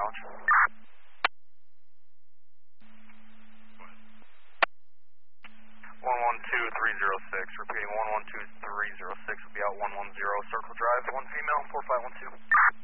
launch. 112306, repeating 112306 will be out 110, Circle Drive, 1 female, 4512.